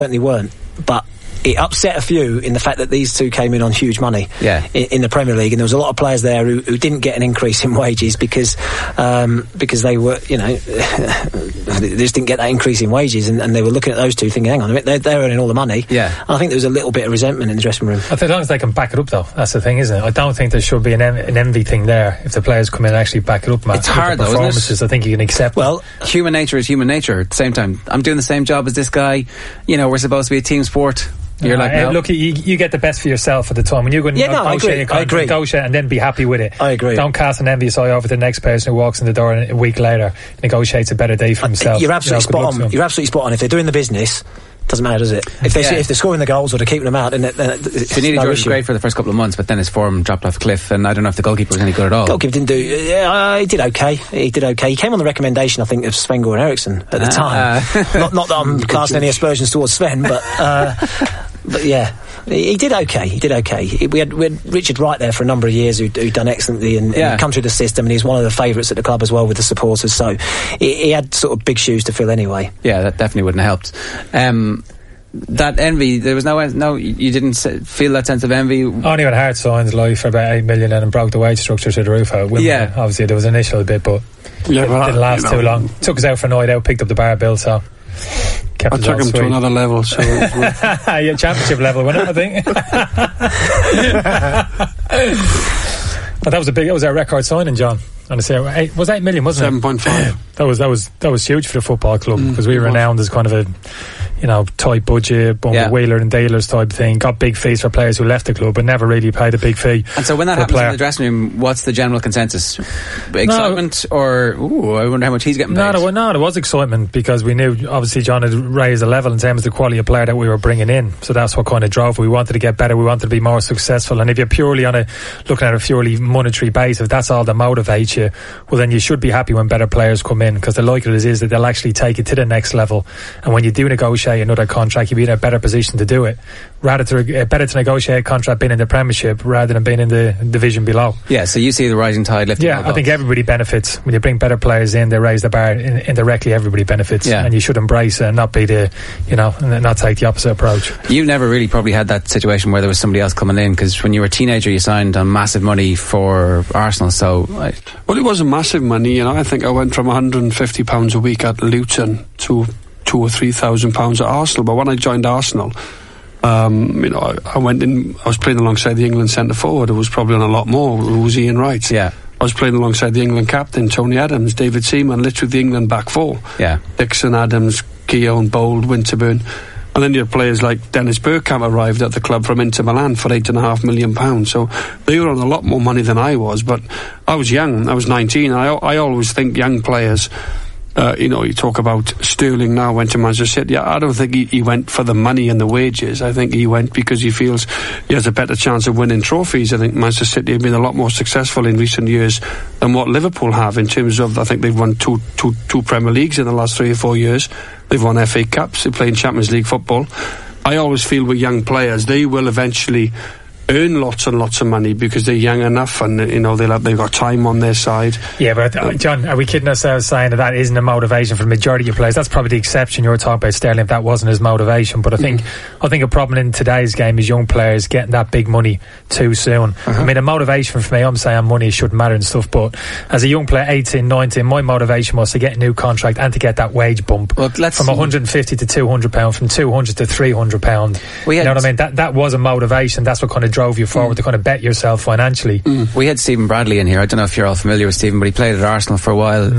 certainly weren't, but it upset a few in the fact that these two came in on huge money in the Premier League, and there was a lot of players there who didn't get an increase in wages because they were, they just didn't get that increase in wages, and they were looking at those two thinking, hang on a minute, they're earning all the money. Yeah. And I think there was a little bit of resentment in the dressing room. I think as long as they can back it up, though, that's the thing, isn't it? I don't think there should be an envy thing there if the players come in and actually back it up. It's hard, though, isn't it? I think you can accept. Well, human nature is human nature. At the same time, I'm doing the same job as this guy. We're supposed to be a team sport. You're like, no. Look, you get the best for yourself at the time. When you go and negotiate and then be happy with it. I agree. Don't cast an envious eye over the next person who walks in the door and a week later negotiates a better day for himself. You're absolutely spot on. You're absolutely spot on. If they're doing the business, doesn't matter, does it? If they're scoring the goals or they're keeping them out, then Finidi George was great for the first couple of months, but then his form dropped off a cliff, and I don't know if the goalkeeper was any good at all. Goalkeeper didn't do. He did okay. He came on the recommendation, I think, of Sven-Göran Eriksson at the time. Not that I'm casting any aspersions towards Sven, but yeah. He did okay. We had Richard Wright there for a number of years who'd done excellently and come through the system, and he's one of the favourites at the club as well with the supporters. So he had sort of big shoes to fill anyway. Yeah, that definitely wouldn't have helped. That envy, there was no. You didn't feel that sense of envy. Only when Hart signed live for about 8 million and broke the wage structure to the roof out. Obviously there was an initial bit, but it didn't last too long. Took us out for a night out, picked up the bar bill, so. I took him to another level, so yeah, championship level, wasn't it, I think? But that was our record signing, John. Honestly, was 8 million, wasn't 7.5. That was huge for the football club because we were renowned as kind of a tight budget, Wheeler and Dalers type thing. Got big fees for players who left the club, but never really paid a big fee. And so when that happens in the dressing room, what's the general consensus? Excitement, or I wonder how much he's getting paid? No, there was excitement because we knew obviously John had raised the level in terms of the quality of player that we were bringing in. So that's what kind of drove. We wanted to get better. We wanted to be more successful. And if you're purely looking at a purely monetary base, if that's all that motivates you, well then you should be happy when better players come in, because the likelihood is that they'll actually take it to the next level. And when you do negotiate another contract, you'll be in a better position to do it. Better to negotiate a contract being in the Premiership rather than being in the division below. Yeah, so you see the rising tide lifting. Yeah, I think everybody benefits when you bring better players in. They raise the bar indirectly. Everybody benefits, and you should embrace it and not be not take the opposite approach. You never really probably had that situation where there was somebody else coming in, because when you were a teenager you signed on massive money for Arsenal. So well, it wasn't massive money. I think I went from £150 a week at Luton to £2,000 or £3,000 at Arsenal. But when I joined Arsenal, I went in. I was playing alongside the England centre forward. It was probably on a lot more. It was Ian Wright. Yeah. I was playing alongside the England captain Tony Adams, David Seaman, literally the England back four. Yeah. Dixon, Adams, Keown, Bold, Winterburn. And then you had players like Dennis Bergkamp arrived at the club from Inter Milan for £8.5 million. So they were on a lot more money than I was. But I was young. I was 19. I always think young players. You talk about Sterling now went to Manchester City. I don't think he went for the money and the wages. I think he went because he feels he has a better chance of winning trophies. I think Manchester City have been a lot more successful in recent years than what Liverpool have, in terms of, I think they've won two Premier Leagues in the last 3 or 4 years. They've won FA Cups. They play in Champions League football. I always feel with young players, they will eventually earn lots and lots of money because they're young enough, and they've got time on their side. Yeah, but John, are we kidding ourselves saying that isn't a motivation for the majority of players? That's probably the exception you're talking about, Sterling, if that wasn't his motivation. But I think a problem in today's game is young players getting that big money too soon. I mean, a motivation for me, I'm saying money shouldn't matter and stuff, but as a young player, 18, 19, my motivation was to get a new contract and to get that wage bump from £150 to £200, from £200 to £300. You know what I mean? That was a motivation. That's what kind of drove you forward to kind of bet yourself financially. We had Stephen Bradley in here. I don't know if you're all familiar with Stephen, but he played at Arsenal for a while.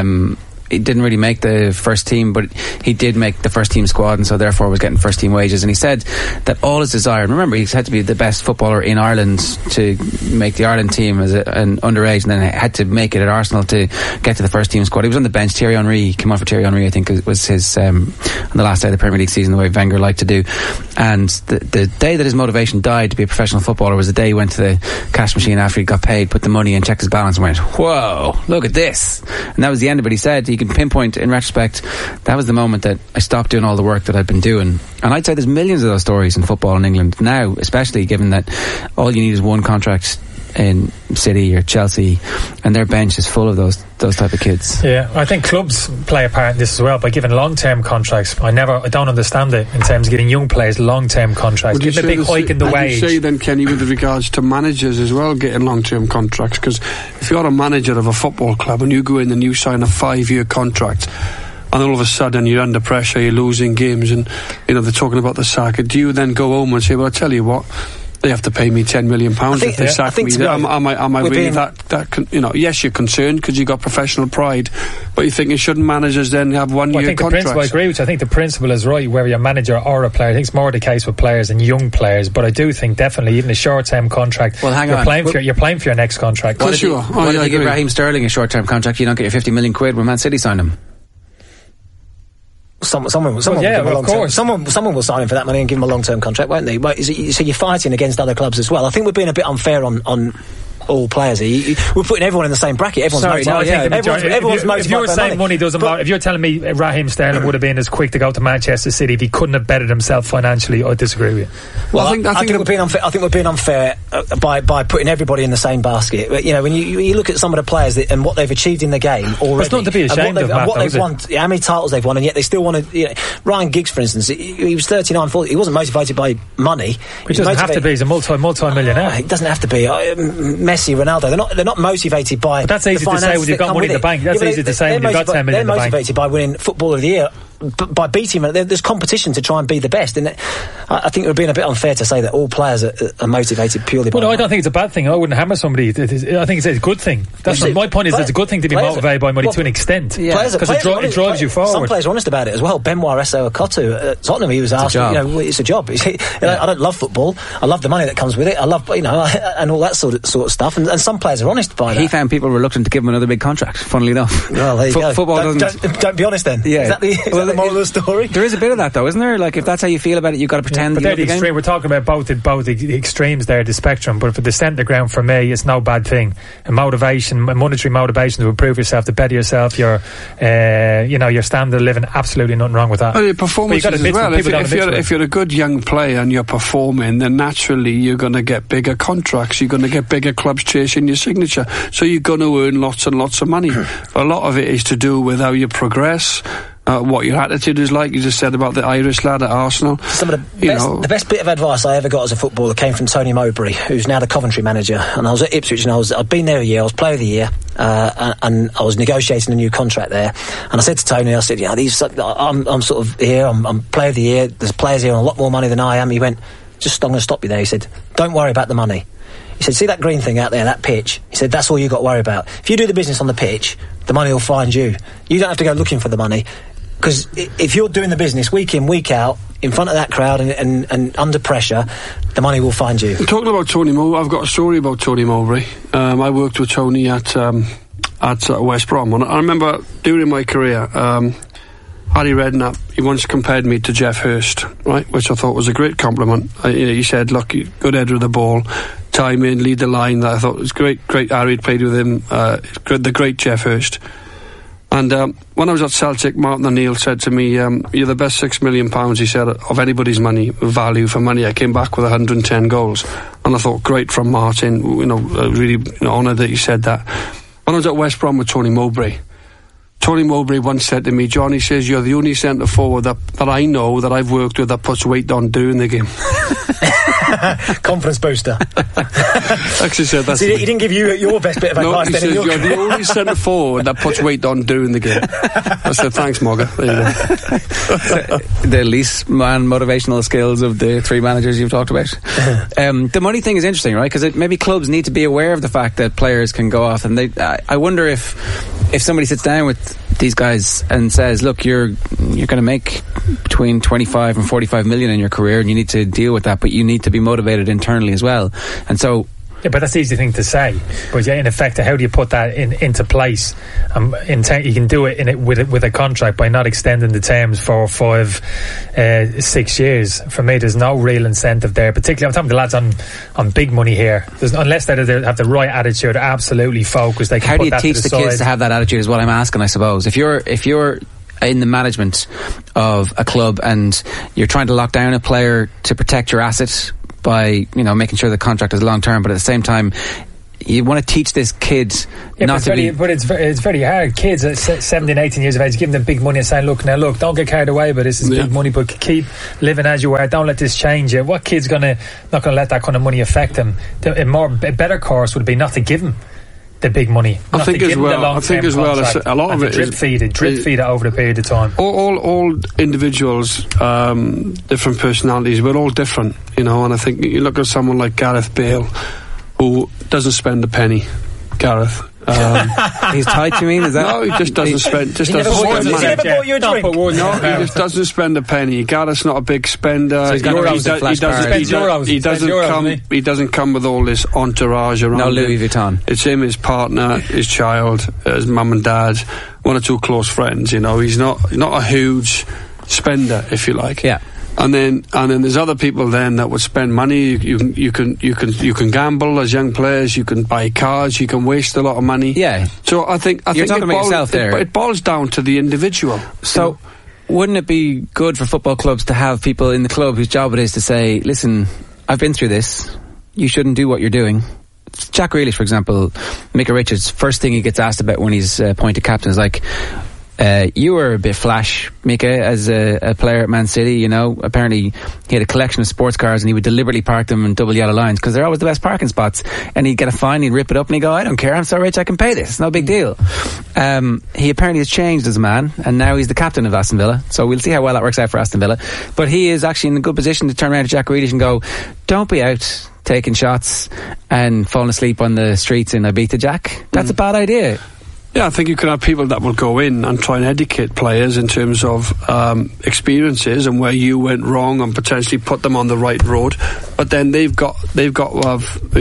He didn't really make the first team, but he did make the first team squad, and so therefore was getting first team wages. And he said that all his desire, and remember, he had to be the best footballer in Ireland to make the Ireland team as an underage, and then had to make it at Arsenal to get to the first team squad. He was on the bench. Thierry Henry came on for Thierry Henry, I think it was his on the last day of the Premier League season, the way Wenger liked to do. And the day that his motivation died to be a professional footballer was the day he went to the cash machine after he got paid, put the money in, checked his balance, and went, whoa, look at this. And that was the end of it. He said he can pinpoint, in retrospect, that was the moment that I stopped doing all the work that I'd been doing. And I'd say there's millions of those stories in football in England now, especially given that all you need is one contract in City or Chelsea, and their bench is full of those type of kids. Yeah, I think clubs play a part in this as well by giving long-term contracts. I don't understand it in terms of giving young players long-term contracts. Giving a big hike in the wage. You say then, Kenny, with regards to managers as well getting long-term contracts, because if you're a manager of a football club and you go in and you sign a 5-year contract, and all of a sudden you're under pressure, you're losing games, and they're talking about the sack, do you then go home and say, well, I tell you what, they have to pay me £10 million if they sack me? Am I really that yes, you're concerned because you've got professional pride, but you think shouldn't managers then have 1-year contracts? I agree with you. I think the principle is right, whether you're a manager or a player. I think it's more the case with players and young players, but I do think definitely even a short-term contract, well, hang you're on. playing for your next contract. Why did you give Raheem Sterling a short-term contract? You don't get your 50 million quid when Man City signed him. Someone will sign him for that money and give him a long-term contract, won't they? So you're fighting against other clubs as well. I think we're being a bit unfair on all players here. We're putting everyone in the same bracket. Everyone's if you're saying money doesn't matter, if you're telling me Raheem Sterling would have been as quick to go to Manchester City if he couldn't have bettered himself financially, I disagree with you. Well, I think we're being unfair. I think we're being unfair by putting everybody in the same basket. But, when you look at some of the players and what they've achieved in the game already, it's not to be ashamed of, Matt, what they've won, how many titles they've won, and yet they still want to. Ryan Giggs, for instance, he was 39, 40. He wasn't motivated by money. Which doesn't have to be. He's a multi-millionaire. It doesn't have to be. Messi, Ronaldo, they're not motivated by. But that's easy to say when you've got money in the bank. That's easy to say when you've got 10 million in the bank. They're motivated by winning Footballer of the Year, by beating him. There's competition to try and be the best, and I think it would be a bit unfair to say that all players are motivated purely by. Well, I don't think it's a bad thing. I wouldn't hammer somebody. I think it's a good thing. My point is, it's a good thing to be motivated by money to an extent, because it drives you forward. Some players are honest about it as well. Benoit Esso-Okoto at Tottenham, he was asked, it's a job. I don't love football. I love the money that comes with it. I love, and all that sort of stuff. And some players are honest by that. He found people reluctant to give him another big contract. Funnily enough, well, there you go. Football don't be honest then. Yeah. Is that the moral of the story? There is a bit of that, though, isn't there? Like, if that's how you feel about it, you've got to pretend. But they're the extreme. We're talking about both the extremes there, the spectrum. But for the centre ground, for me, it's no bad thing. And monetary motivation to improve yourself, to better yourself, your standard of living, absolutely nothing wrong with that. Well, your performance as well. If you're a good young player and you're performing, then naturally you're going to get bigger contracts. You're going to get bigger clubs chasing your signature. So you're going to earn lots and lots of money. A lot of it is to do with how you progress. What your attitude is like. You just said about the Irish lad at Arsenal. Some of the best bit of advice I ever got as a footballer came from Tony Mowbray, who's now the Coventry manager. And I was at Ipswich, and I'd been there a year. I was Player of the Year, and I was negotiating a new contract there. And I said to Tony, I'm sort of here. I'm Player of the Year. There's players here on a lot more money than I am. He went, I'm going to stop you there. He said, don't worry about the money. He said, see that green thing out there, that pitch? He said, that's all you've got to worry about. If you do the business on the pitch, the money will find you. You don't have to go looking for the money. Because if you're doing the business week in, week out, in front of that crowd and under pressure, the money will find you. Talking about Tony Mowbray, I've got a story about Tony Mowbray. I worked with Tony at West Brom. And I remember during my career, Harry Redknapp, he once compared me to Jeff Hurst, right, which I thought was a great compliment. He said, look, good header of the ball, time in, lead the line. That I thought was great. Harry had played with him, the great Jeff Hurst. And when I was at Celtic, Martin O'Neill said to me, you're the best £6 million, he said, of anybody's money, value for money. I came back with 110 goals. And I thought, great from Martin, really honoured that he said that. When I was at West Brom with Tony Mowbray once said to me, John, he says, you're the only centre forward that I know that I've worked with that puts weight on during the game. Confidence booster. Actually said that. So he didn't give you your best bit of advice. He says, you're the only centre forward that puts weight on during the game. I said, thanks, Mogga. There you go. The least motivational skills of the three managers you've talked about. The money thing is interesting, right? Because maybe clubs need to be aware of the fact that players can go off, and I wonder if somebody sits down with these guys and says, look, you're going to make between 25 and 45 million in your career, and you need to deal with that, but you need to be motivated internally as well. And so yeah, but that's an easy thing to say. But yeah, in effect, how do you put that into place? You can do it with a contract by not extending the terms for 6 years. For me, there's no real incentive there. Particularly, I'm talking to the lads on big money here. Unless they have the right attitude, absolutely focused. They can how put do you that teach to the kids to have that attitude? Is what I'm asking, I suppose. If you're in the management of a club and you're trying to lock down a player to protect your assets by making sure the contract is long term, but at the same time you want to teach this kid not to be... But it's very hard. Kids at 17, 18 years of age, giving them big money and saying, look, don't get carried away, but this is big money, but keep living as you are. Don't let this change you. What kid's not going to let that kind of money affect them? A better course would be not to give them the big money. I think as well, a lot of it drip feed it over the period of time. All individuals, different personalities, we're all different, and I think you look at someone like Gareth Bale, who doesn't spend a penny. Gareth. He's tight, you mean? Is that? No, he just doesn't spend. Just doesn't spend money. Never bought you a drink. No, he just doesn't spend a penny. Gareth's not a big spender. So he doesn't come with all this entourage around. No Louis Vuitton. It's him, his partner, his child, his mum and dad, one or two close friends. He's not a huge spender, if you like. Yeah. And then there's other people then that would spend money. You can gamble as young players. You can buy cars. You can waste a lot of money. Yeah. So I think you're talking about yourself there. It boils down to the individual. So wouldn't it be good for football clubs to have people in the club whose job it is to say, listen, I've been through this. You shouldn't do what you're doing. Jack Grealish, for example, Micah Richards, first thing he gets asked about when he's appointed captain is like, you were a bit flash, Mika, as a player at Man City. Apparently he had a collection of sports cars and he would deliberately park them in double yellow lines because they're always the best parking spots, and he'd get a fine, he'd rip it up and he'd go, I don't care, I'm so rich I can pay this, it's no big deal. He apparently has changed as a man, and now he's the captain of Aston Villa, so we'll see how well that works out for Aston Villa. But he is actually in a good position to turn around to Jack Grealish and go, don't be out taking shots and falling asleep on the streets in Ibiza, Jack. That's a bad idea. Yeah, I think you can have people that will go in and try and educate players in terms of experiences and where you went wrong and potentially put them on the right road. But then they've got to have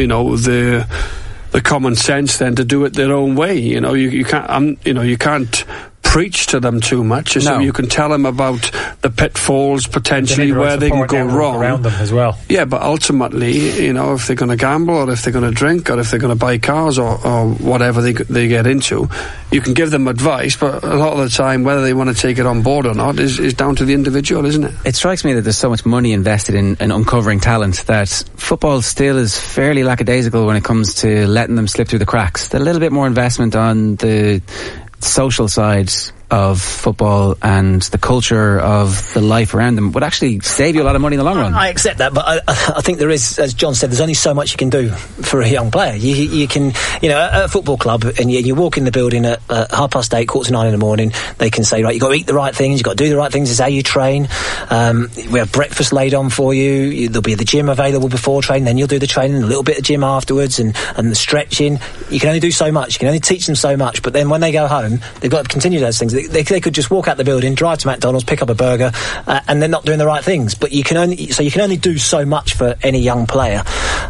the common sense then to do it their own way. You can't preach to them too much. So you can tell them about the pitfalls potentially where they can go wrong around them as well. Yeah, but ultimately, if they're going to gamble or if they're going to drink or if they're going to buy cars or whatever they get into, you can give them advice, but a lot of the time whether they want to take it on board or not is down to the individual, isn't it? It strikes me that there's so much money invested in uncovering talent that football still is fairly lackadaisical when it comes to letting them slip through the cracks. A little bit more investment on the social side of football and the culture of the life around them would actually save you a lot of money in the long run. I accept that, but I think there is, as John said, there's only so much you can do for a young player. You can, at a football club, and you walk in the building at 8:30, 8:45 in the morning, they can say, right, you've got to eat the right things, you've got to do the right things, it's how you train. We have breakfast laid on for you, there'll be the gym available before training, then you'll do the training, a little bit of gym afterwards, and the stretching. You can only do so much, you can only teach them so much, but then when they go home, they've got to continue those things. They could just walk out the building, drive to McDonald's, pick up a burger, and they're not doing the right things. But you can only do so much for any young player.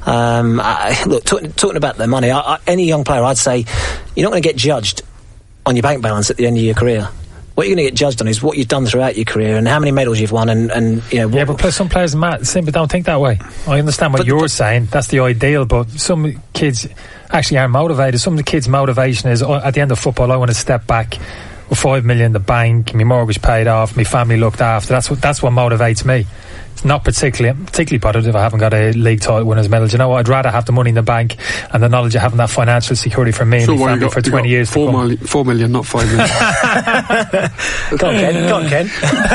Look, talking about the money, any young player, I'd say you're not going to get judged on your bank balance at the end of your career. What you're going to get judged on is what you've done throughout your career and how many medals you've won, and yeah, but some players, Matt, simply don't think that way. I understand what you're saying. That's the ideal, but some kids actually aren't motivated. Some of the kids' motivation is, at the end of football, I want to step back with 5 million in the bank, my mortgage paid off, my family looked after. That's what motivates me. It's not particularly bothered if I haven't got a league title winners medal. Do you know what? I'd rather have the money in the bank and the knowledge of having that financial security for me and my family for 20 years. 4 million, not 5 million. Go on, Ken.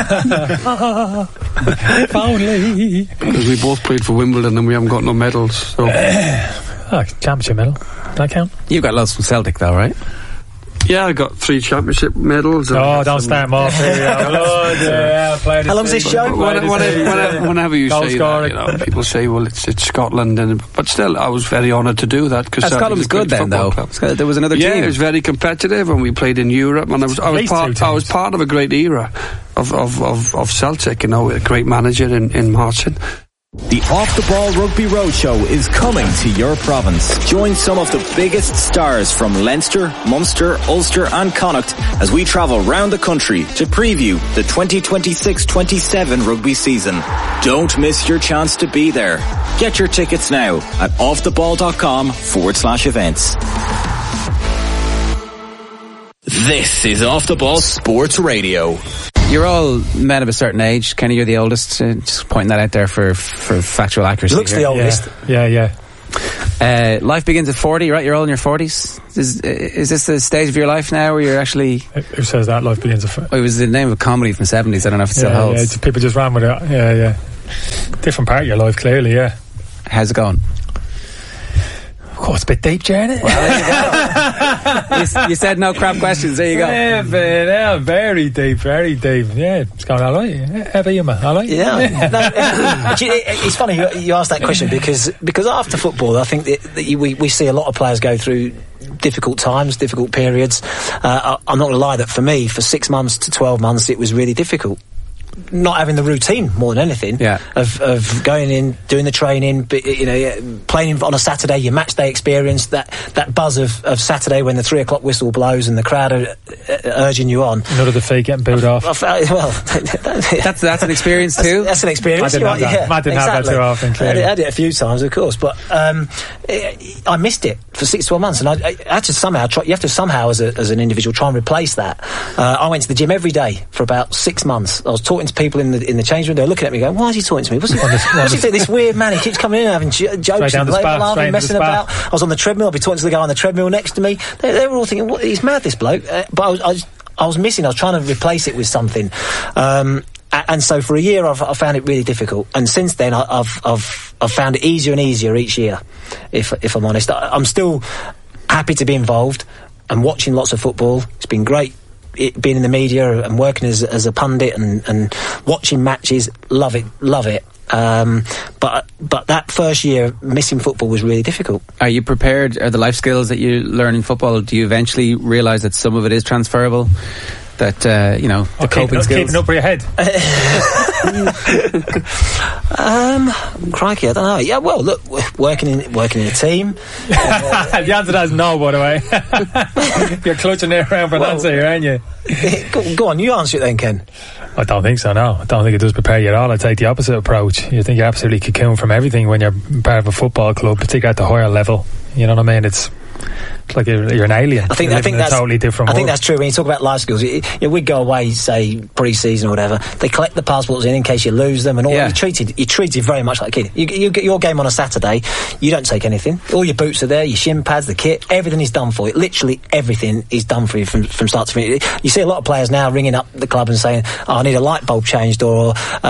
If only. Because we both played for Wimbledon and we haven't got no medals. So. Championship medal. Does that count? You've got lots from Celtic though, right? Yeah, I got 3 championship medals. Don't start them off here. How long's this show? Whenever you say that, people say, well, it's Scotland, but still, I was very honoured to do that. Because Scotland was good then, though. There was another team. Yeah, it was very competitive, and we played in Europe, and I was part of a great era of Celtic, a great manager in Martin. The Off the Ball Rugby Roadshow is coming to your province. Join some of the biggest stars from Leinster, Munster, Ulster and Connacht as we travel round the country to preview the 2026-27 rugby season. Don't miss your chance to be there. Get your tickets now at offtheball.com/events. This is Off the Ball Sports Radio. You're all men of a certain age. Kenny, you're the oldest. Just pointing that out there for factual accuracy. Looks here. the oldest. Yeah. Life begins at 40, right? You're all in your 40s. Is this the stage of your life now where you're actually... Who says that? Life begins at 40? It was the name of a comedy from the 70s. I don't know if it still holds. Yeah, people just ran with it. Yeah. Different part of your life, clearly, yeah. How's it going? Oh, it's a bit deep, Jared. Well, there you go. you said no crap questions. There you go. Yeah, very deep. Yeah, it's going all right. How about you, man? All right? Yeah. No, it's funny you asked that question because after football, I think that we see a lot of players go through difficult times, difficult periods. I'm not going to lie that for me, for 6 months to 12 months, it was really difficult. Not having the routine more than anything of going in, doing the training, but, playing on a Saturday, your match day experience, that buzz of Saturday when the 3 o'clock whistle blows and the crowd are urging you on. None of the feet getting booed off. That's an experience too. That's an experience. I didn't have that too often. I had it a few times, of course, but I missed it for 6 to 12 months, and I had to somehow you have to somehow as an individual try and replace that. I went to the gym every day for about 6 months. I was talking to people in the change room. They're looking at me going, why is he talking to me? What's he doing? This weird man, he keeps coming in and having jokes and laughing, messing about. I was on the treadmill. I'd be talking to the guy on the treadmill next to me. They were all thinking, what, he's mad, this bloke. But I was missing. I was trying to replace it with something. And so for a year, I found it really difficult. And since then, I've found it easier and easier each year, if I'm honest. I'm still happy to be involved and watching lots of football. It's been great. Being in the media and working as a pundit and watching matches, love it. But that first year missing football was really difficult. Are you prepared? Are the life skills that you learn in football, do you eventually realise that some of it is transferable? That the coping skills. Keeping up with your head. Crikey, I don't know. Yeah, well, look, working in a team. The answer to that is no, by the way. You're clutching it around for an answer here, aren't you? Go on, you answer it then, Ken. I don't think so, no. I don't think it does prepare you at all. I take the opposite approach. You think you're absolutely cocooned from everything when you're part of a football club, particularly at the higher level. You know what I mean? It's like you're an alien. I think that's totally different. I think that's true. When you talk about life skills, we'd go away, say pre-season or whatever. They collect the passports in case you lose them, and all. You're treated very much like a kid. You get your game on a Saturday. You don't take anything. All your boots are there, your shin pads, the kit, everything is done for you. Literally everything is done for you from start to finish. You see a lot of players now ringing up the club and saying, "Oh, I need a light bulb changed," or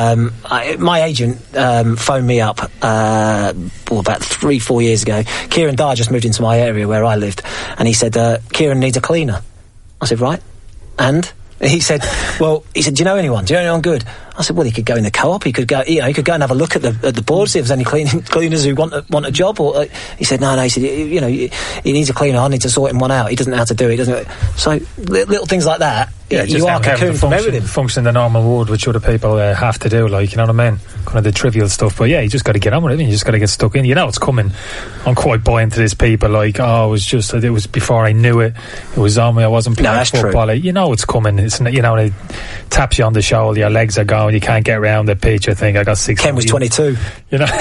my agent phoned me up about 3-4 years ago. Kieran Dyer just moved into my area where I lived. And he said, Kieran needs a cleaner. I said, right. And he said, do you know anyone? Do you know anyone good? I said, well, he could go in the co-op. He could go, he could go and have a look at the board, see if there's any cleaners who want a job. Or he said, no. He said, he needs a cleaner. I need to sort him one out. He doesn't know how to do it. So little things like that. Yeah, you are cocooned from everything. Function in the normal world, which other people have to do. Like, you know what I mean? Kind of the trivial stuff. But yeah, you just got to get on with it. You just got to get stuck in. You know it's coming. I'm quite buoyant to this. People like, it was before I knew it. It was on me. I wasn't playing football. You know it's coming. It's it taps you on the shoulder. Your legs are going. You can't get around the pitch. I think I got 6. Ken was 22. You know,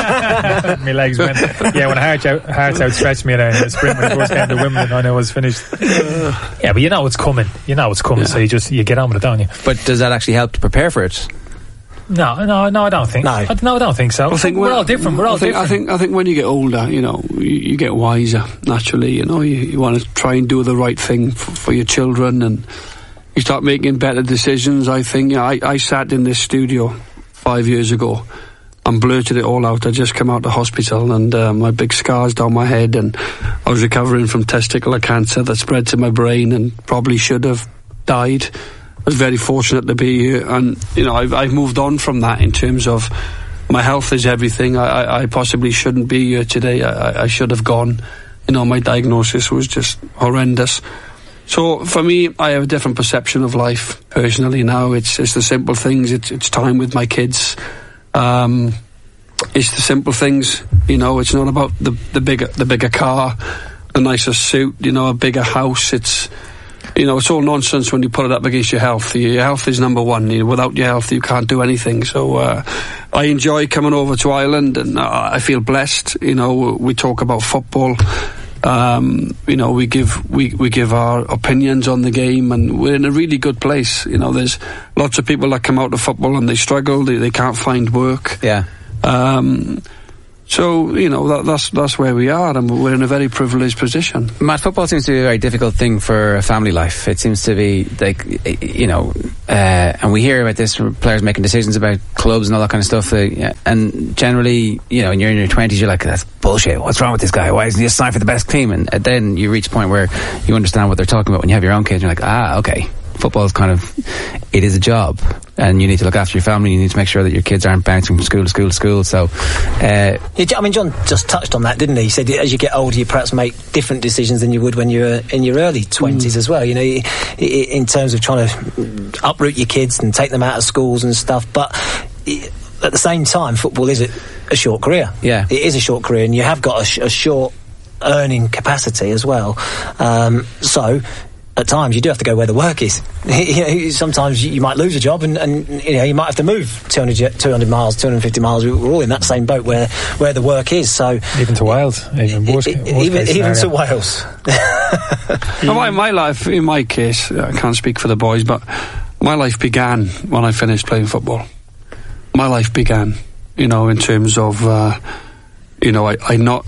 my legs went. Yeah, when Hearts outstretched me in a sprint when it first came to Wimbledon, I know I was finished. Yeah, but you know it's coming. Yeah. So you get on with it, don't you? But does that actually help to prepare for it? No, I don't think. No, I don't think so. We're all different. I think when you get older, you get wiser naturally. You want to try and do the right thing for your children, and you start making better decisions. I think I sat in this studio 5 years ago and blurted it all out. I just come out of the hospital and my big scars down my head, and I was recovering from testicular cancer that spread to my brain and probably should have died. I was very fortunate to be here, and I've moved on from that in terms of my health is everything. I possibly shouldn't be here today. I should have gone. My diagnosis was just horrendous. So for me, I have a different perception of life personally now. It's the simple things. It's time with my kids. It's the simple things. It's not about the bigger car, the nicer suit, a bigger house. It's all nonsense when you put it up against your health. Your health is number one. Without your health, you can't do anything. So I enjoy coming over to Ireland, and I feel blessed. We talk about football. We give our opinions on the game, and we're in a really good place. There's lots of people that come out of football and they struggle. They can't find work. Yeah. So, you know, that's where we are, and we're in a very privileged position. Matt, football seems to be a very difficult thing for a family life. It seems to be, like, you know, and we hear about this from players making decisions about clubs and all that kind of stuff, and generally, you know, when you're in your 20s, you're like, that's bullshit, what's wrong with this guy? Why isn't he signed for the best team? And then you reach a point where you understand what they're talking about when you have your own kids, and you're like, okay, football is kind of, it is a job, and you need to look after your family. You need to make sure that your kids aren't bouncing from school to school to school. So, I mean, John just touched on that, didn't he? He said as you get older, you perhaps make different decisions than you would when you were in your early 20s as well. You know, in terms of trying to uproot your kids and take them out of schools and stuff. But at the same time, football is a short career. Yeah, it is a short career, and you have got a short earning capacity as well. So at times you do have to go where the work is. Sometimes you might lose a job and you know, you might have to move 200 miles, 250 miles. We're all in that same boat where the work is. So even to Wales, even to Wales. My life, in my case, I can't speak for the boys, but my life began when I finished playing football. My life began, you know, in terms of, you know, I'd not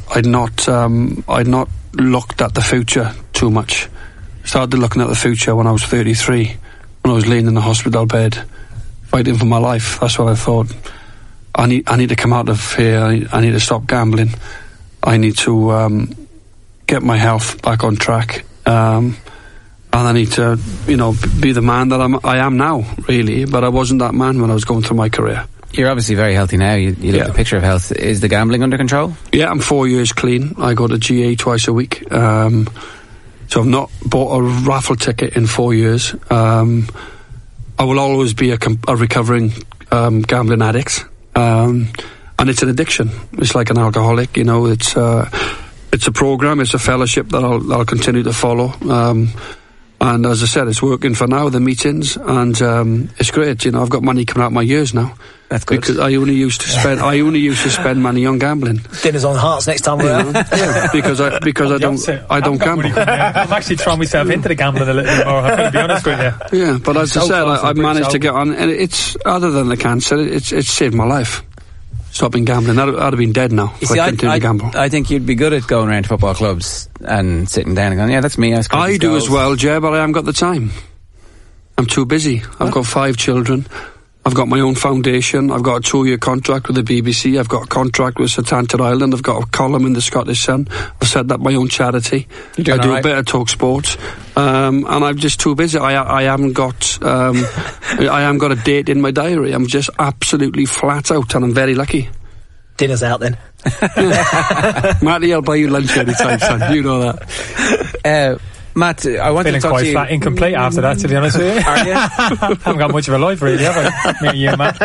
looked at the future too much. Started looking at the future when I was 33, when I was laying in the hospital bed, fighting for my life. That's what I thought. I need to come out of here. I need to stop gambling. I need to get my health back on track, and I need to, you know, be the man that I am now, really. But I wasn't that man when I was going through my career. You're obviously very healthy now. You look at the picture of health. Is the gambling under control? Yeah, I'm 4 years clean. I go to GA twice a week. So I've not bought a raffle ticket in 4 years. I will always be a recovering gambling addict, and it's an addiction. It's like an alcoholic, you know. It's a program. It's a fellowship that I'll continue to follow. And as I said, it's working for now, the meetings, and it's great. You know, I've got money coming out of my ears now. That's good. Because I only used to spend money on gambling. Dinners on Hearts next time we're out. Yeah, because I don't gamble. I'm actually throwing myself into the gambling a little bit more, I've got to be honest with you. Yeah, but as I said, I've managed to get on, and it's, other than the cancer, it's saved my life. Stopping gambling, I'd have been dead now if I continued to gamble. I think you'd be good at going around to football clubs and sitting down and going, yeah, that's me. I do as well, Jay, but I haven't got the time. I'm too busy. I've got 5 children. I've got my own foundation. I've got a 2-year contract with the BBC. I've got a contract with Setanta Island. I've got a column in the Scottish Sun. I've set up my own charity. I do a bit of Talk Sports. And I'm just too busy. I haven't got a date in my diary. I'm just absolutely flat out, and I'm very lucky. Dinner's out then. Matty, I'll buy you lunch anytime, son. You know that. Matt, I want to talk quite to you. Flat, incomplete after that, to be honest with you. Are you? Haven't got much of a life, really, have I? Me and you, Matt.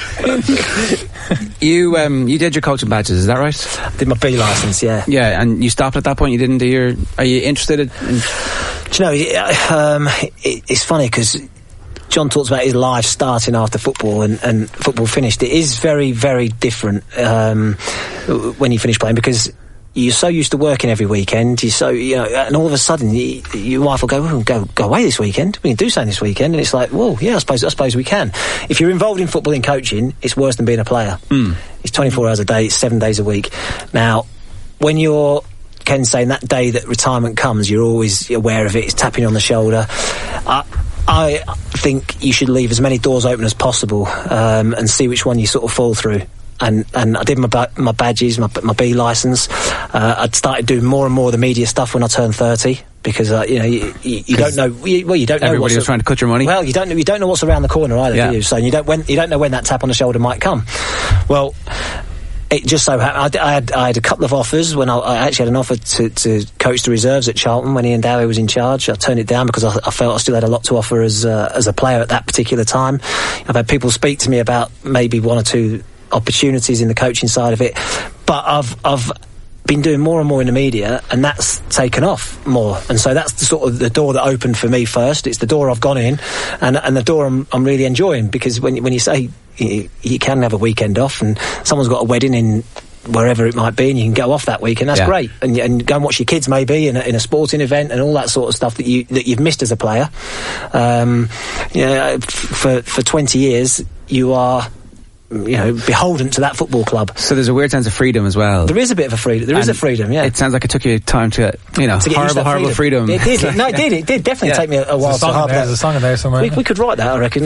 You did your coaching badges, is that right? I did my B licence, yeah. Yeah, and you stopped at that point. You didn't do your. Are you interested in? Do you know? It's funny because John talks about his life starting after football and football finished. It is very, very different when you finish playing, because you're so used to working every weekend. You're so, you know, and all of a sudden, your wife will go away this weekend. We can do something this weekend, and it's like, well, yeah, I suppose we can. If you're involved in football and coaching, it's worse than being a player. It's 24 hours a day, it's 7 days a week. Now, when you're Ken saying that day that retirement comes, you're always aware of it. It's tapping you on the shoulder. I think you should leave as many doors open as possible and see which one you sort of fall through. And I did my badges, my B licence. I'd started doing more and more of the media stuff when I turned 30, because you know you don't know. You don't know. Everybody was trying to cut your money. Well, you don't know what's around the corner either, do you? So you don't know when that tap on the shoulder might come. Well, it just so happened I had a couple of offers when I actually had an offer to coach the reserves at Charlton when Ian Dowie was in charge. I turned it down because I felt I still had a lot to offer as a player at that particular time. I've had people speak to me about maybe 1 or 2 opportunities in the coaching side of it, but I've been doing more and more in the media, and that's taken off more, and so that's the sort of the door that opened for me first. It's the door I've gone in, and the door I'm really enjoying, because when you say you can have a weekend off and someone's got a wedding in wherever it might be, and you can go off that weekend, that's great, and go and watch your kids maybe in a sporting event and all that sort of stuff that you've missed as a player. For 20 years you are beholden to that football club. So there's a weird sense of freedom as well. There is a bit of a freedom. There is a freedom, yeah. It sounds like it took you time to get horrible freedom. It did. No, it did. It did definitely take me a while to harbour that. There's a song in there somewhere. We could write that, I reckon.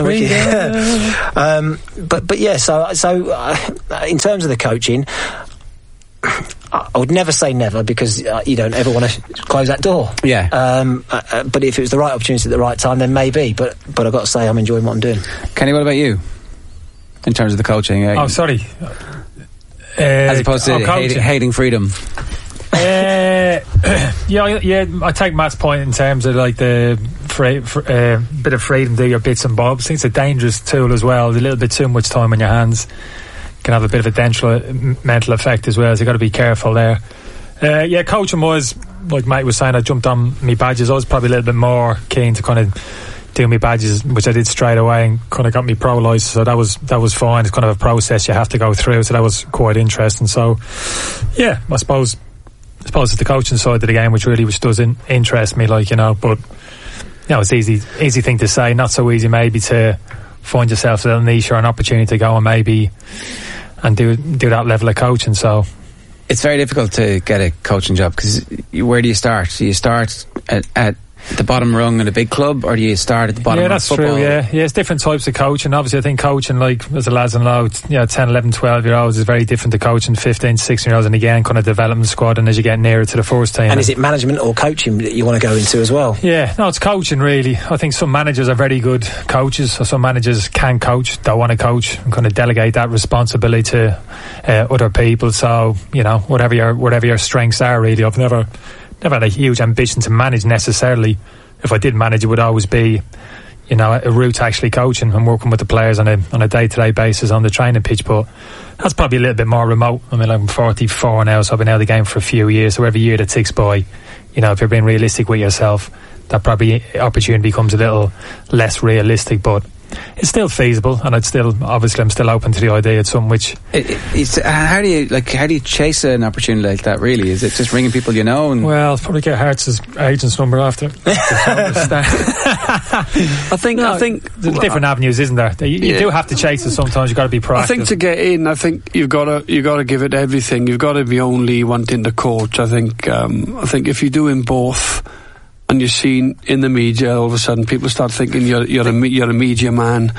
But yeah, so in terms of the coaching, I would never say never, because you don't ever want to close that door. Yeah. But if it was the right opportunity at the right time, then maybe. But I've got to say, I'm enjoying what I'm doing. Kenny, what about you? In terms of the coaching? Sorry. As opposed to hating freedom. I take Matt's point in terms of like the bit of freedom to do your bits and bobs. I think it's a dangerous tool as well. A little bit too much time on your hands can have a bit of a mental effect as well, so you've got to be careful there. Coaching was, like Mate was saying, I jumped on my badges. I was probably a little bit more keen to kind of do my badges, which I did straight away, and kind of got me pro licence, so that was fine. It's kind of a process you have to go through, so that was quite interesting. So yeah, I suppose it's the coaching side of the game which does interest me, but it's easy thing to say, not so easy maybe to find yourself a little niche or an opportunity to go and maybe and do that level of coaching. So it's very difficult to get a coaching job, because where do you start? Do you start at the bottom rung in a big club, or do you start at the bottom of football? Yeah, that's true. Yeah, it's different types of coaching. Obviously, I think coaching, like as the lads and know, 10, 11, 12-year-olds is very different to coaching 15, 16-year-olds, and again, kind of development squad, and as you get nearer to the first team. And is it management or coaching that you want to go into as well? Yeah, no, it's coaching really. I think some managers are very good coaches, or some managers can coach, don't want to coach, and kind of delegate that responsibility to other people. So whatever your strengths are, really. I've never had a huge ambition to manage necessarily. If I did manage, it would always be, a route to actually coaching and working with the players on a day-to-day basis on the training pitch. But that's probably a little bit more remote. I mean, I'm 44 now, so I've been out of the game for a few years. So every year that ticks by, if you're being realistic with yourself, that probably opportunity becomes a little less realistic. But it's still feasible, and I'm still open to the idea of something which. How do you chase an opportunity like that? Really, is it just ringing people you know? Well, I'll probably get Hearts' agent's number after. I think there's different avenues, isn't there? You do have to chase it sometimes. You've got to be proactive. I think to get in, I think you've got to give it everything. You've got to be only wanting to coach. I think if you're doing both, and you're seen in the media, all of a sudden people start thinking you're a media man.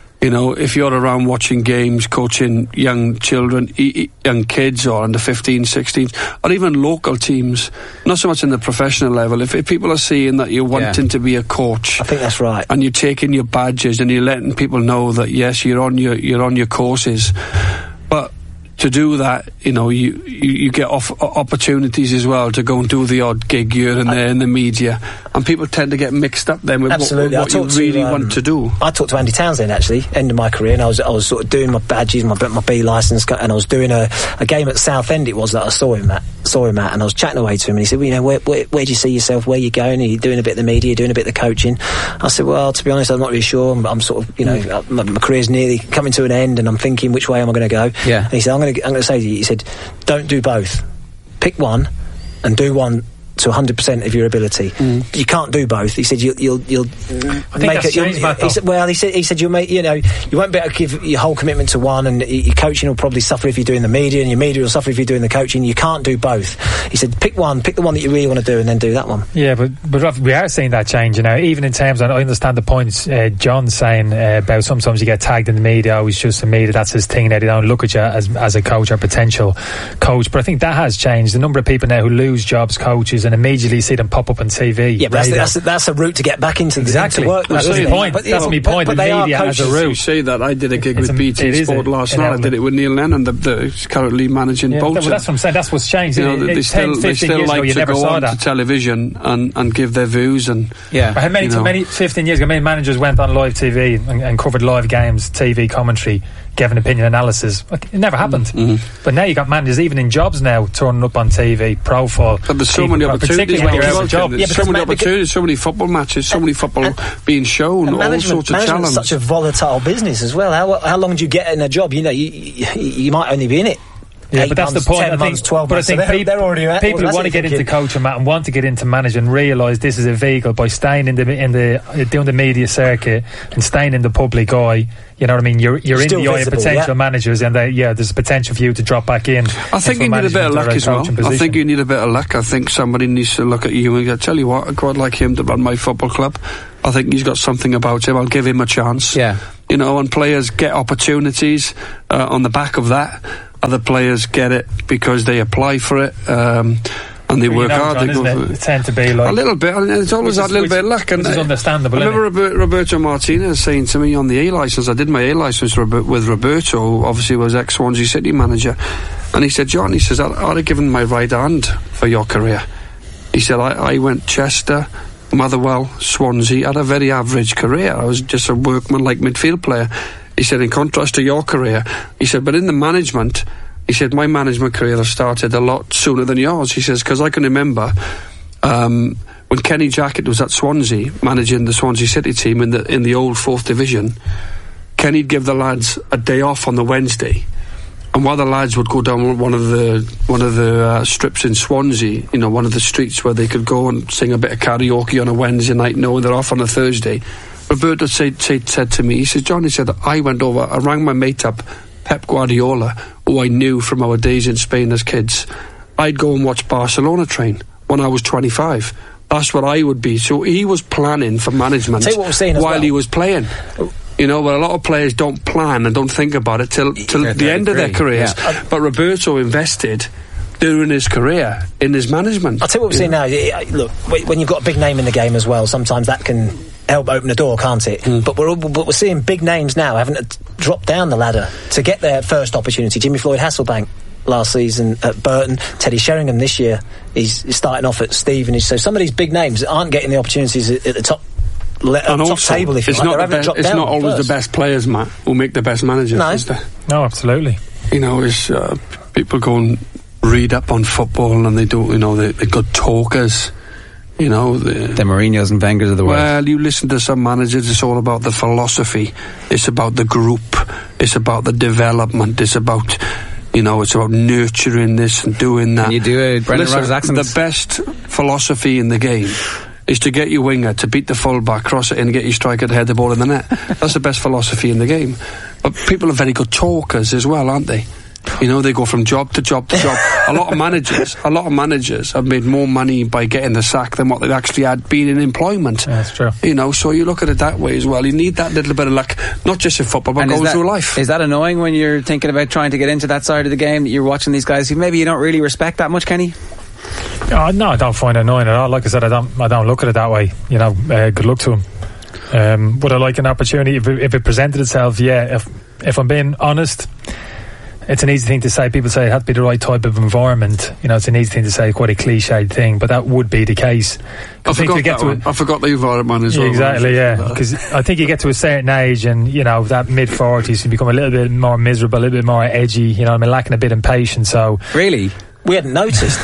If you're around watching games, coaching young children, young kids, or under 15, 16, or even local teams, not so much in the professional level. If people are seeing that you're wanting to be a coach, I think that's right, and you're taking your badges and you're letting people know that yes, you're on your courses, but to do that, you get opportunities as well to go and do the odd gig here and there in the media, and people tend to get mixed up then with what you really want to do. I talked to Andy Townsend actually, end of my career, and I was sort of doing my badges, my B licence, and I was doing a game at Southend. It was that I saw him at, and I was chatting away to him, and he said, where do you see yourself? Where are you going? Are you doing a bit of the media? Doing a bit of the coaching? I said, well, to be honest, I'm not really sure. I'm sort of, my career's nearly coming to an end, and I'm thinking, which way am I going to go? Yeah. And he said, I'm going to say to you, he said, don't do both. Pick one and do one to 100% of your ability. You can't do both. He said you'll make it. He said you'll make, you won't be able to give your whole commitment to one, and your coaching will probably suffer if you're doing the media, and your media will suffer if you're doing the coaching. You can't do both. He said pick the one that you really want to do, and then do that one. Yeah, but we are seeing that change, even in terms of, I understand the points John's saying about sometimes you get tagged in the media, it's just the media, that's his thing, they don't look at you as a coach or potential coach. But I think that has changed. The number of people now who lose jobs, coaches, and immediately see them pop up on TV. Yeah, but that's a route to get back into exactly. Work. That's my point. That's my point. But the media as a route. You say that. I did a gig with BT Sport last night. I did it with Neil Lennon, the currently managing Bolton. That's what I'm saying. That's what's changed. They still like to go on to television and give their views. And many 15 years ago, many managers went on live TV and covered live games, TV commentary, gave an opinion analysis. It never happened. But now you got managers even in jobs now turning up on TV, profile. But there's so many opportunities when you're out of job. There's so many opportunities, so many football matches, so many football being shown, all sorts of challenges. Such a volatile business as well. How long do you get in a job? You might only be in it Yeah, but that's the point. 10 months, 12 months. But I think they're already people who want to get into coaching, Matt, and want to get into managing, realise this is a vehicle by staying in the doing the media circuit and staying in the public eye. You know what I mean? You're in the eye of potential managers, and there's potential for you to drop back in. I think you need a bit of luck as well. I think you need a bit of luck. I think somebody needs to look at you and go, tell you what, I'd quite like him to run my football club. I think he's got something about him. I'll give him a chance. Yeah. You know, and players get opportunities on the back of that. Other players get it because they apply for it. And they work hard. John, they tend to be like a little bit. And it's always that little bit of luck. And it's understandable. I remember Roberto Martinez saying to me on the A licence. I did my A licence with Roberto, who obviously was ex-Swansea City manager, and he said, "John," he says, "I'd have given my right hand for your career." He said, "I went Chester, Motherwell, Swansea. I had a very average career. I was just a workman-like midfield player." He said, "In contrast to your career," he said, "but in the management." He said, my management career started a lot sooner than yours. He says, because I can remember when Kenny Jackett was at Swansea, managing the Swansea City team in the old 4th Division, Kenny'd give the lads a day off on the Wednesday. And while the lads would go down one of the strips in Swansea, you know, one of the streets where they could go and sing a bit of karaoke on a Wednesday night, knowing they're off on a Thursday, Roberto said to me, he says, "John," he said, "I went over, I rang my mate up, Pep Guardiola, who I knew from our days in Spain as kids. I'd go and watch Barcelona train when I was 25. That's what I would be." So he was planning for management while he was playing. You know, but a lot of players don't plan and don't think about it till the end of their careers. Yeah. But Roberto invested during his career in his management. I'll tell you what we're seeing now. Look, when you've got a big name in the game as well, sometimes that can help open the door, can't it? But we're seeing big names now having to drop down the ladder to get their first opportunity. Jimmy Floyd Hasselbank last season at Burton, Teddy Sheringham this year is starting off at Stevenage. So some of these big names aren't getting the opportunities at the top table. If it's not always the best players, Matt, who make the best managers. No, is there? No, absolutely. You know, it's people go and read up on football and they do. You know, they're good talkers. You know, the Mourinhos and Wengers of the world. Well, you listen to some managers, it's all about the philosophy. It's about the group. It's about the development. It's about, you know, it's about nurturing this and doing that. Can you do a Brendan Rodgers accent? The best philosophy in the game is to get your winger to beat the fullback, cross it in, and get your striker to head the ball in the net. That's the best philosophy in the game. But people are very good talkers as well, aren't they? You know, they go from job to job to job. A lot of managers have made more money by getting the sack than what they've actually had being in employment. Yeah, that's true. You know, so you look at it that way as well. You need that little bit of luck, not just in football, but going through life. Is that annoying when you're thinking about trying to get into that side of the game, that you're watching these guys who maybe you don't really respect that much, Kenny? No, I don't find it annoying at all. Like I said, I don't look at it that way. You know, good luck to him. Would I like an opportunity if it presented itself? Yeah. If I'm being honest, it's an easy thing to say. People say it has to be the right type of environment. You know, it's an easy thing to say, quite a cliched thing, but that would be the case. I forgot the environment as well. Exactly, yeah. Because I think you get to a certain age and, you know, that mid-40s, you become a little bit more miserable, a little bit more edgy, you know, I mean, lacking a bit of patience, so... Really? We hadn't noticed.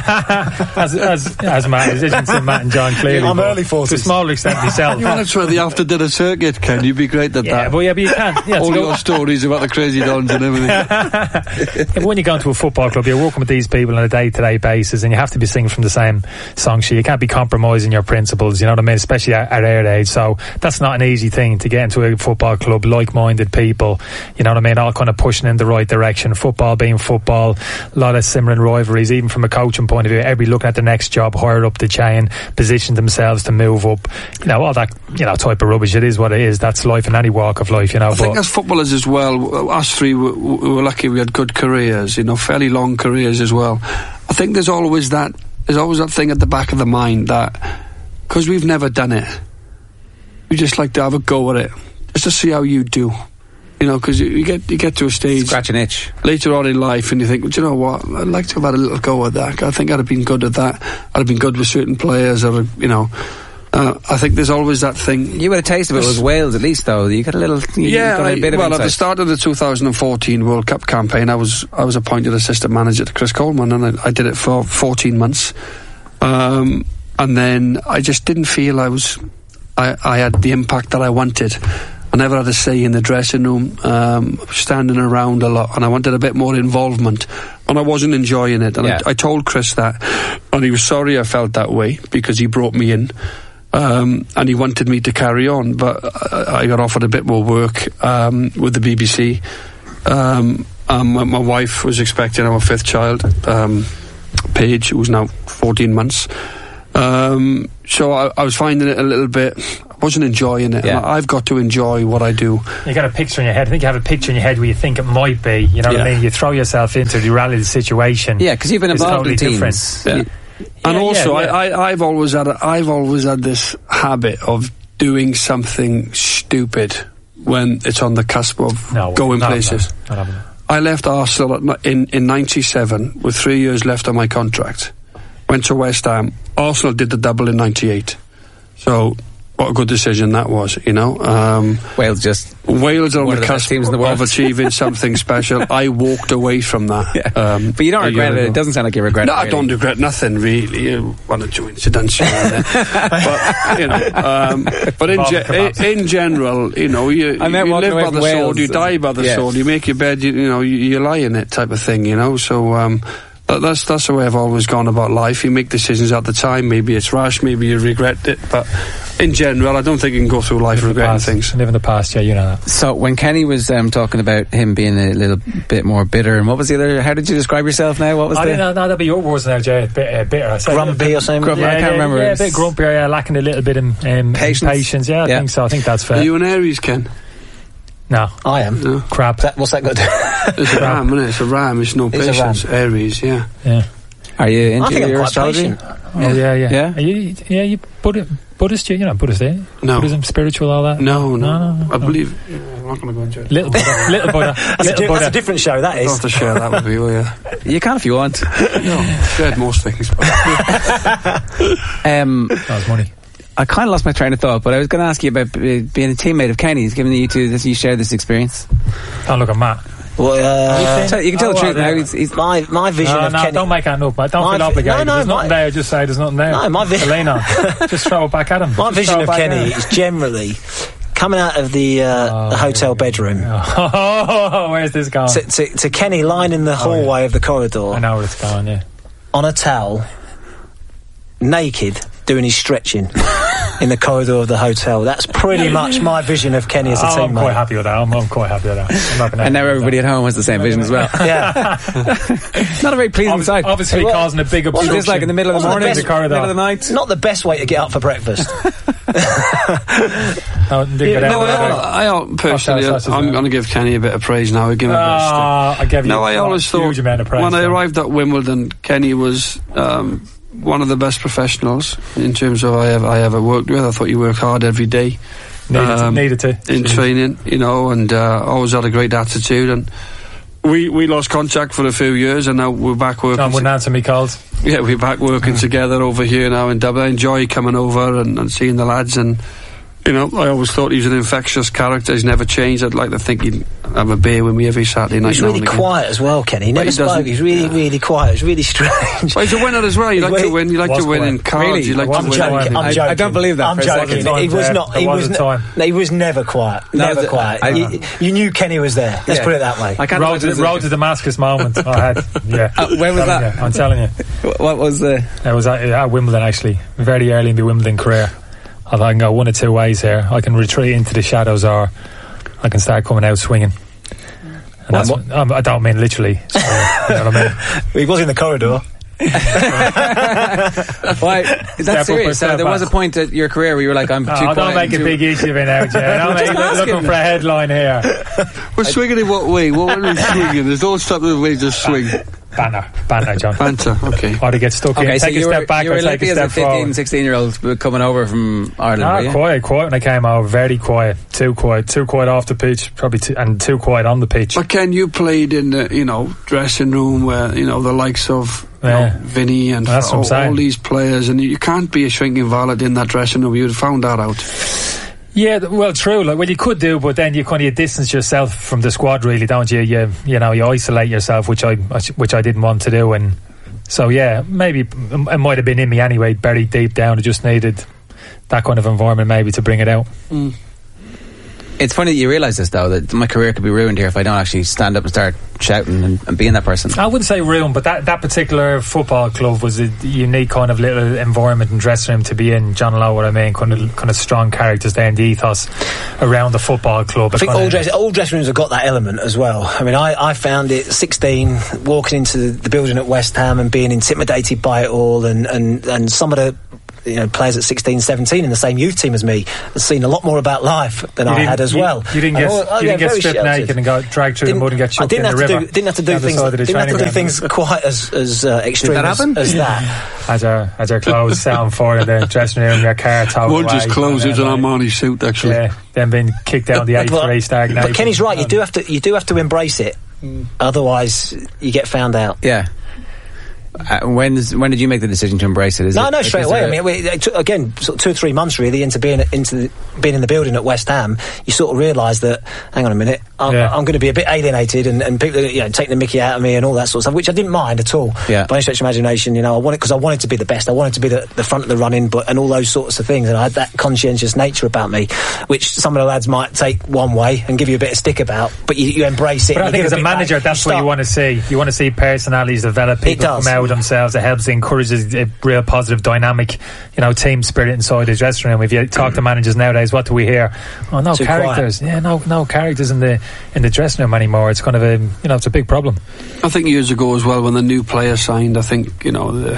as Matt, isn't Matt and John clearly. I'm early 40s. To a small extent myself. You want to try the after-dinner circuit, Ken? You'd be great at that. But you can't. Yeah, all your stories about the crazy dons and everything. But when you go into a football club, you're working with these people on a day-to-day basis, and you have to be singing from the same song sheet. You can't be compromising your principles, you know what I mean? Especially at our age. So that's not an easy thing to get into a football club, like-minded people, you know what I mean? All kind of pushing in the right direction. Football being football, a lot of simmering rivalries, even from a coaching point of view, everybody looking at the next job higher up the chain, position themselves to move up, you know, all that, you know, type of rubbish. It is what it is. That's life in any walk of life, you know. I think as footballers as well, us three we were lucky we had good careers, you know, fairly long careers as well. I think there's always that thing at the back of the mind that because we've never done it, we just like to have a go at it just to see how you do. You know, because you get to a stage, scratch an itch later on in life, and you think, well, do you know what? I'd like to have had a little go at that. I think I'd have been good at that. I'd have been good with certain players, or you know. I think there's always that thing. You had a taste of it with Wales, at least, though. You got a little. At the start of the 2014 World Cup campaign, I was appointed assistant manager to Chris Coleman, and I did it for 14 months, and then I just didn't feel I had the impact that I wanted. I never had a say in the dressing room. Standing around a lot, and I wanted a bit more involvement, and I wasn't enjoying it. And I told Chris that, and he was sorry I felt that way because he brought me in, and he wanted me to carry on. But I got offered a bit more work with the BBC. My wife was expecting our 5th child, Paige, who's now 14 months. So I was finding it a little bit, I wasn't enjoying it. Yeah. I've got to enjoy what I do. You got a picture in your head. I think you have a picture in your head where you think it might be. You know what I mean? You throw yourself into the reality of the situation. Yeah, because you've been involved in teams. Different. And also, I've always had this habit of doing something stupid when it's on the cusp of going places. I left Arsenal in 97 with 3 years left on my contract. Went to West Ham. Arsenal did the double in 98. So what a good decision that was, you know. Wales are on the cusp of achieving something special. I walked away from that. Yeah. But you don't regret it. It doesn't sound like you regret it. No, really. I don't regret nothing, really. One or two incidents here and there. But, you know, but in general, you know, you live by the sword, you die by the sword, you make your bed, you lie in it type of thing, you know. So, that's the way I've always gone about life. You make decisions at the time. Maybe it's rash, maybe you regret it, but in general, I don't think you can go through life regretting things. Live in the past, yeah, you know that. So when Kenny was talking about him being a little bit more bitter, and what was the other? How did you describe yourself now? What was that'd be your words now, Jay. Bitter, grumpy or something. I can't remember. Yeah, a bit grumpy. Yeah, lacking a little bit in patience. Yeah, I think so. I think that's fair. Are you an Aries, Ken? No, I am. No. Crap. What's that got to do? It's a ram, isn't it? It's a ram. It's no patience. Aries, yeah. Are you into your astrology? Oh yeah. Are you Buddhist? You know Buddhist, eh? No. Buddhism, spiritual, all that. No. I believe. I'm not going to go into it. Little Buddha. That's a different show. That is. I'll have to share that with you. Yeah. You can if you want. No, shared most things. That was money. I kind of lost my train of thought, but I was going to ask you about being a teammate of Kenny's, given that you share this experience. Don't look at Matt. Well, you can tell the truth now. He's my vision of Kenny. Don't make that up, mate. Don't feel obligated. There's nothing there. Just say there's nothing there. No, my vision. Elena, just throw it back at him. My vision of Kenny is generally coming out of the hotel bedroom. Oh, where's this going? To Kenny lying in the hallway of the corridor. I know where it's going. Yeah. On a towel, naked, doing his stretching. In the corridor of the hotel. That's pretty much my vision of Kenny as a teammate. I'm quite happy with that. I'm quite happy with that. I'm not gonna and now everybody at home has the same vision as well. Yeah. Not a very pleasing sight. Obviously causing a big obstruction. Just like in the middle of the morning, in the corridor. Middle of the night. Not the best way to get up for breakfast. I personally, I'm going to give Kenny a bit of praise now. I give him I gave you I always thought huge amount of praise. When I arrived at Wimbledon, Kenny was one of the best professionals in terms of I ever worked with. I thought you worked hard every day. Needed to. In training, and always had a great attitude. And we lost contact for a few years, and now we're back working. John wouldn't answer me calls. Yeah, we're back working together over here now in Dublin. I enjoy coming over and seeing the lads, and I always thought he was an infectious character. He's never changed. I'd like to think he'd have a beer with me every Saturday night. He's really quiet as well, Kenny. He never spoke. He's really, really quiet. It's really strange. Well, he's a winner as well. You like to win. You like to win in cards. Really? You like I'm to win. joking. I'm joking. I don't believe that. I'm joking. He was not. He was never quiet. Never quiet. You knew Kenny was there. Let's put it that way. Road to Damascus moment. I had. Yeah. Where was that? I'm telling you. What was the? It was at Wimbledon, actually. Very early in the Wimbledon career. I can go one of two ways here. I can retreat into the shadows, or I can start coming out swinging. And I don't mean literally. So, you know what I mean? He was in the corridor. Why? Is that serious? There was a point at your career where you were like, I'm too quiet. Don't make a big issue of it now, Jay. I'm looking for a headline here. We're swinging in what way? What are we swinging? There's all stuff that we just swing. Banter, John. Banter, okay. Or to get stuck in, so take a step back or take a step forward. 16-year-old coming over from Ireland. Quiet when I came over. Very quiet. Too quiet off the pitch, probably and too quiet on the pitch. But Ken, you played in the, dressing room where, the likes of Vinny and all these players, and you can't be a shrinking violet in that dressing room. You'd have found that out. Yeah, well, true. You could do, but then you kind of distance yourself from the squad, really, don't you? You isolate yourself, which I didn't want to do, and so maybe it might have been in me anyway, buried deep down. I just needed that kind of environment, maybe, to bring it out. It's funny that you realise this, though, that my career could be ruined here if I don't actually stand up and start shouting and being that person. I wouldn't say ruined, but that particular football club was a unique kind of little environment and dressing room to be in. John know what I mean? Kind of strong characters there and the ethos around the football club. I think all dressing rooms have got that element as well. I mean, I found it 16, walking into the building at West Ham and being intimidated by it all, and some of the players at 16, 17 in the same youth team as me have seen a lot more about life than I had as well. You didn't get stripped naked and got dragged through the mud and get chucked in the river. Didn't have to do things quite as extreme as that. As our clothes set on fire in the dressing room, your car towed away. One just clothes, it was an Armani suit, actually. Yeah, then being kicked down the A3 stag. But Kenny's right. You do have to embrace it. Otherwise, you get found out. Yeah. When did you make the decision to embrace it? No, straight away. I mean, it took, again, sort of 2 or 3 months really into being in the building at West Ham. You sort of realise that, hang on a minute, I'm going to be a bit alienated, and people, taking the mickey out of me and all that sort of stuff, which I didn't mind at all. Yeah. By any stretch of imagination, I wanted to be the best. I wanted to be the front of the running, and all those sorts of things. And I had that conscientious nature about me, which some of the lads might take one way and give you a bit of stick about, but you embrace it. But I think as a manager, that's what you want to see. You want to see personalities develop, people come out themselves. It helps, encourages a real positive dynamic, team spirit inside the dressing room. If you talk to managers nowadays, what do we hear? Oh, no Too characters. Quiet. Yeah, no characters in the dressing room anymore. It's kind of it's a big problem. I think years ago as well, when the new player signed, I think the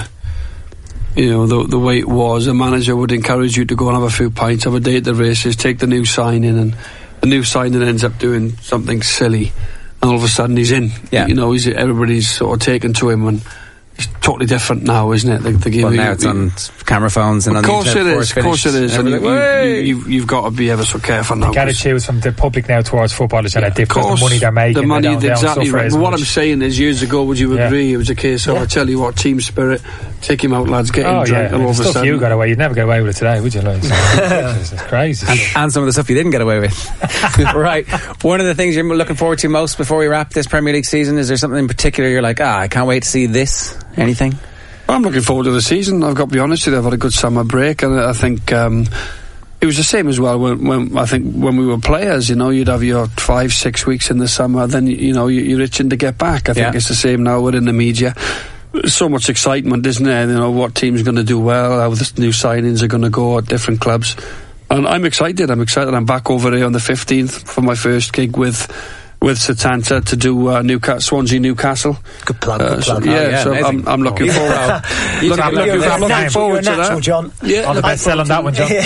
way it was, a manager would encourage you to go and have a few pints, have a day at the races, take the new signing, and the new signing ends up doing something silly, and all of a sudden he's in. Yeah. Everybody's sort of taken to him, and it's totally different now, isn't it? The game. Well, now it's on camera phones and on the internet. Of course it is. And you've got to be ever so careful now. The attitudes from the public now towards footballers and different. The money they're making. The money, exactly right. But what I'm saying is, years ago, would you agree? It was a case of, I tell you what, team spirit, take him out, lads, get him drunk, and all of a sudden. You got away. You'd never get away with it today, would you? It's crazy. And some of the stuff you didn't get away with. Right. One of the things you're looking forward to most before we wrap this Premier League season, is there something in particular you're like, I can't wait to see this? Anything? Well, I'm looking forward to the season. I've got to be honest with you, I've had a good summer break, and I think it was the same as well when we were players. You'd have your 5-6 weeks in the summer, then you're itching to get back. I think it's the same now. We're in the media. There's so much excitement, isn't there? What team's going to do well, how the new signings are going to go at different clubs, and I'm excited. I'm back over here on the 15th for my first gig with Setanta to do Swansea Newcastle. Good plug. So I'm looking forward. Looking forward to that, John. Yeah, all the best sell on that one, John.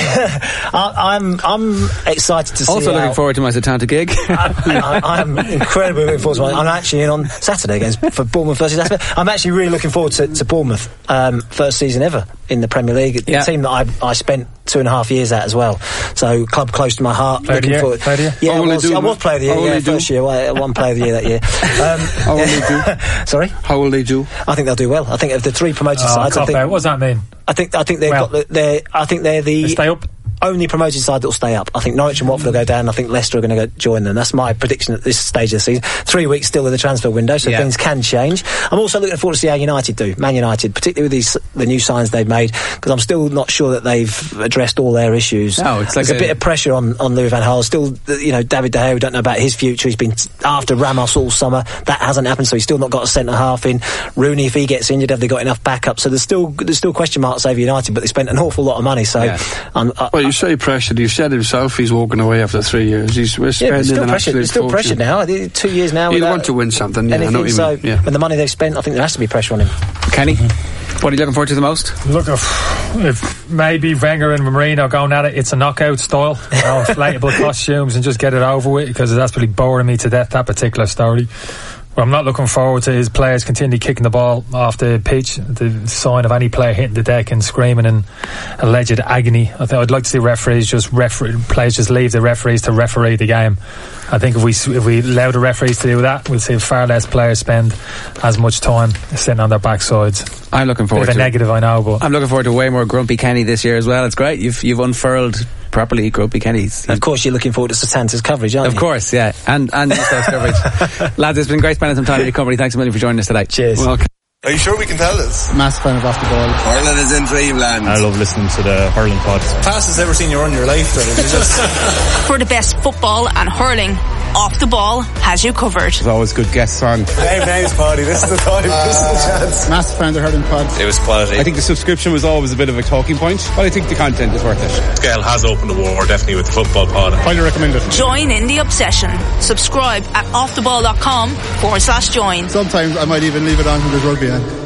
I'm excited to see. Also looking forward to my Setanta gig. I'm incredibly looking forward to it. I'm actually in on Saturday for Bournemouth versus Aston Villa. I'm actually really looking forward to Bournemouth, first season ever in the Premier League. The team that I spent 2.5 years at as well. So club close to my heart. Player of the year? Yeah, I was player of the year. First year. One player of the year that year. How will they do? Sorry? How will they do? I think they'll do well. I think of the 3 promoted sides. What does that mean? I think they're They stay up. only promoted side that will stay up. I think Norwich and Watford will go down. I think Leicester are going to join them. That's my prediction at this stage of the season. 3 weeks still in the transfer window, so things can change. I'm also looking forward to see how United do. Man United, particularly with the new signs they've made, because I'm still not sure that they've addressed all their issues. No, it's like there's a bit of pressure on Louis van Gaal. Still, David De Gea, we don't know about his future. He's been after Ramos all summer. That hasn't happened, so he's still not got a centre half in. Rooney, if he gets injured, have they got enough backup? So there's still question marks over United, but they spent an awful lot of money. So, well, you say pressure. He said himself he's walking away after 3 years. We're spending an absolute There's still pressure now. 2 years now. You want to win something, I know what you mean. And the money they've spent, I think there has to be pressure on him. Kenny, what are you looking forward to the most? Look, if maybe Wenger and Mourinho going at it, it's a knockout style. Inflatable costumes and just get it over with, because it's absolutely boring me to death, that particular story. Well, I'm not looking forward to his players continually kicking the ball off the pitch, the sign of any player hitting the deck and screaming in alleged agony. I'd like to see players just leave the referees to referee the game. I think if we allow the referees to do that, we'll see far less players spend as much time sitting on their backsides. I'm looking forward to negative, I know, but I'm looking forward to way more Grumpy Kenny this year as well. It's great. You've unfurled properly Grumpy Kenny's. Of course, you're looking forward to Santa's coverage, aren't you? Of course, yeah, and coverage. Lads, it's been great spending some time with your company. Thanks a million for joining us today. Cheers. Welcome. Are you sure we can tell this? Massive fan of Off the Ball. Hurling is in dreamland. I love listening to the hurling pod. Fastest ever seen you run your life. For the best football and hurling, Off the Ball has you covered. There's always good guests on. Name's Paddy. This is the time. This is the chance. Massive fan of the hurling pod. It was quality. I think the subscription was always a bit of a talking point, but I think the content is worth it. Gael has opened the war, definitely, with the football pod. Highly recommend it. Join in the obsession. Subscribe at offtheball.com/join. Sometimes I might even leave it on when there's rugby on.